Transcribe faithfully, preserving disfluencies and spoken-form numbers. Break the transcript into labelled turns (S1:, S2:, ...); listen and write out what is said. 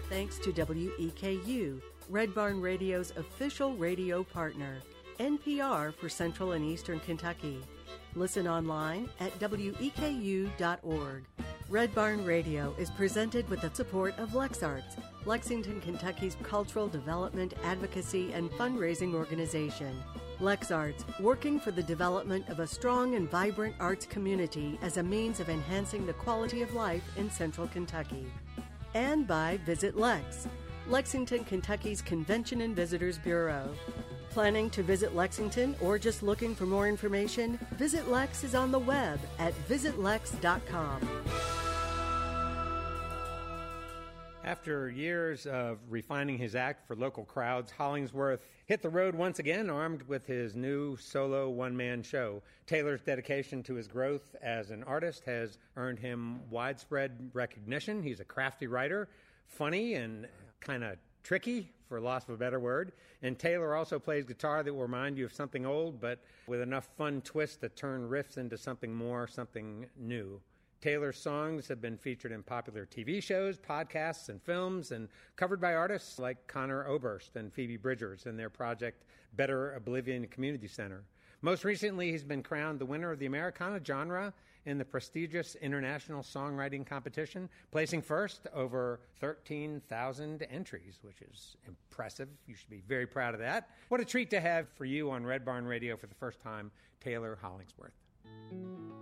S1: thanks to W E K U, Red Barn Radio's official radio partner, N P R for Central and Eastern Kentucky. Listen online at W E K U dot org. Red Barn Radio is presented with the support of LexArts, Lexington, Kentucky's cultural development, advocacy, and fundraising organization. LexArts, working for the development of a strong and vibrant arts community as a means of enhancing the quality of life in Central Kentucky. And by Visit Lex, Lexington, Kentucky's Convention and Visitors Bureau. Planning to visit Lexington or just looking for more information? Visit Lex is on the web at visit lex dot com.
S2: After years of refining his act for local crowds, Hollingsworth hit the road once again, armed with his new solo one-man show. Taylor's dedication to his growth as an artist has earned him widespread recognition. He's a crafty writer, funny and kind of tricky, for loss of a better word. And Taylor also plays guitar that will remind you of something old, but with enough fun twists to turn riffs into something more, something new. Taylor's songs have been featured in popular T V shows, podcasts, and films, and covered by artists like Conor Oberst and Phoebe Bridgers in their project Better Oblivion Community Center. Most recently, he's been crowned the winner of the Americana genre in the prestigious International Songwriting Competition, placing first over thirteen thousand entries, which is impressive. You should be very proud of that. What a treat to have for you on Red Barn Radio for the first time, Taylor Hollingsworth.